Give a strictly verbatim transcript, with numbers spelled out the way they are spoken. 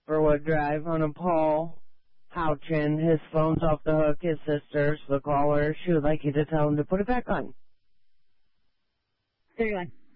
Berwood Drive on a Paul Houchin. His phone's off the hook. His sister's the caller. She would like you to tell him to put it back on. thirty-one.